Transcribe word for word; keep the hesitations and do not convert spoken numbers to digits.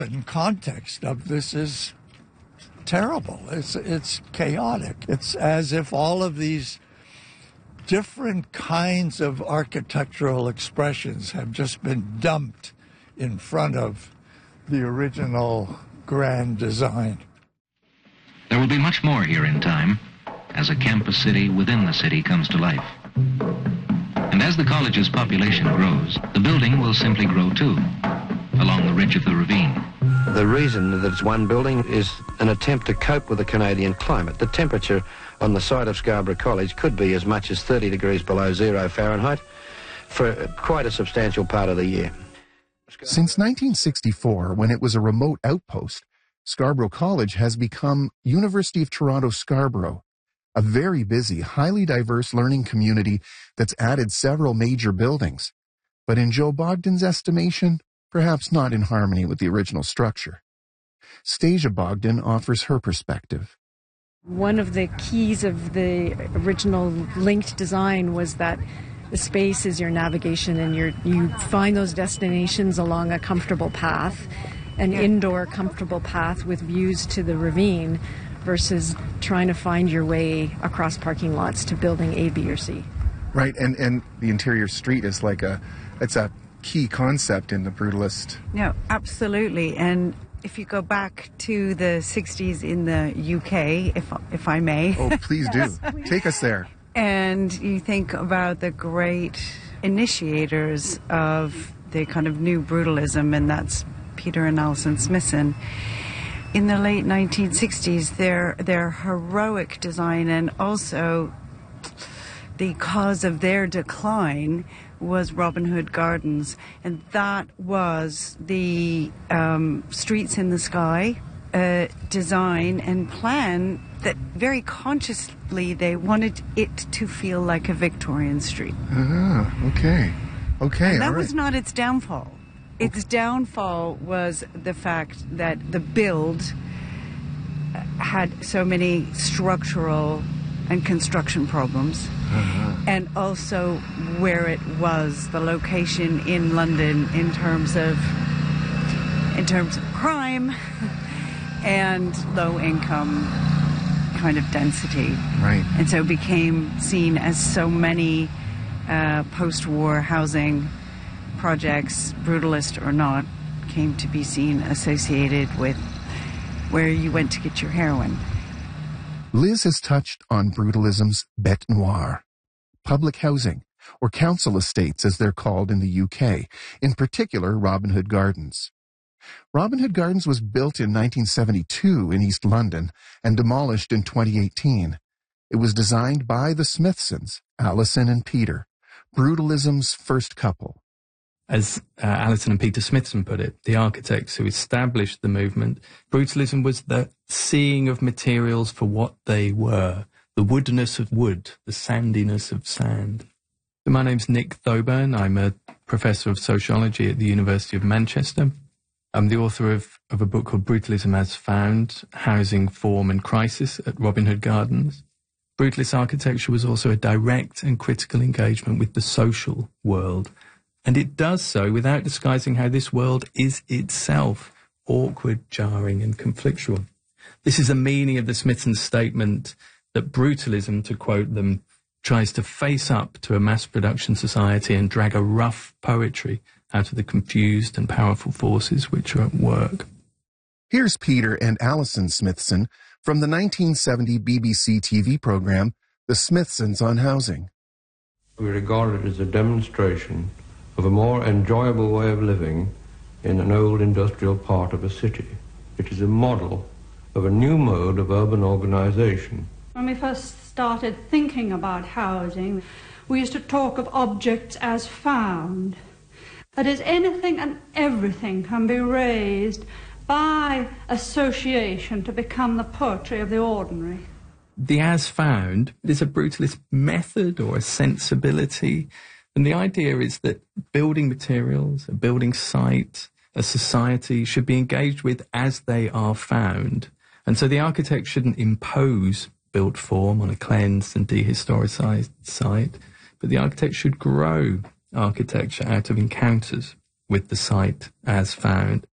In context of this is terrible. It's it's chaotic. It's as if all of these different kinds of architectural expressions have just been dumped in front of the original grand design. There will be much more here in time as a campus city within the city comes to life. And as the college's population grows, the building will simply grow too, along the ridge of the ravine. The reason that it's one building is an attempt to cope with the Canadian climate. The temperature on the site of Scarborough College could be as much as thirty degrees below zero Fahrenheit for quite a substantial part of the year. Since nineteen sixty-four, when it was a remote outpost, Scarborough College has become University of Toronto Scarborough, a very busy, highly diverse learning community that's added several major buildings. But in Joe Bogdan's estimation, perhaps not in harmony with the original structure. Stasia Bogdan offers her perspective. One of the keys of the original linked design was that the space is your navigation, and you're, you find those destinations along a comfortable path, an indoor comfortable path with views to the ravine, versus trying to find your way across parking lots to building A, B, or C. Right, and, and the interior street is like a, it's a key concept in the brutalist. No, absolutely. And if you go back to the sixties in the U K, if if I may. Oh, please do. Take us there. And you think about the great initiators of the kind of new brutalism, and that's Peter and Alison Smithson. In the late nineteen sixties, their their heroic design, and also the cause of their decline, was Robin Hood Gardens, and that was the um, streets in the sky uh, design and plan that very consciously they wanted it to feel like a Victorian street. Ah, okay. Okay, and that all right. was not its downfall. Its downfall was the fact that the build had so many structural and construction problems. Uh-huh. And also where it was, the location in London in terms of in terms of crime and low income kind of density. Right. And so it became seen as so many uh, post-war housing projects, brutalist or not, came to be seen associated with where you went to get your heroin. Liz has touched on brutalism's bête noire, public housing, or council estates as they're called in the U K, in particular Robin Hood Gardens. Robin Hood Gardens was built in nineteen seventy-two in East London and demolished in twenty eighteen. It was designed by the Smithsons, Alison and Peter, brutalism's first couple. As uh, Alison and Peter Smithson put it, the architects who established the movement, brutalism was the seeing of materials for what they were, the woodness of wood, the sandiness of sand. So my name's Nick Thoburn. I'm a professor of sociology at the University of Manchester. I'm the author of, of a book called Brutalism as Found, Housing, Form and Crisis at Robin Hood Gardens. Brutalist architecture was also a direct and critical engagement with the social world, and it does so without disguising how this world is itself awkward, jarring and conflictual. This is the meaning of the Smithsons' statement that brutalism, to quote them, tries to face up to a mass production society and drag a rough poetry out of the confused and powerful forces which are at work. Here's Peter and Alison Smithson from the nineteen seventy B B C T V program, The Smithsons on Housing. We regard it as a demonstration of a more enjoyable way of living in an old industrial part of a city. It is a model of a new mode of urban organization. When we first started thinking about housing, we used to talk of objects as found. That is, anything and everything can be raised by association to become the poetry of the ordinary. The as found is a brutalist method or a sensibility. And the idea is that building materials, a building site, a society should be engaged with as they are found. And so the architect shouldn't impose built form on a cleansed and dehistoricized site, but the architect should grow architecture out of encounters with the site as found.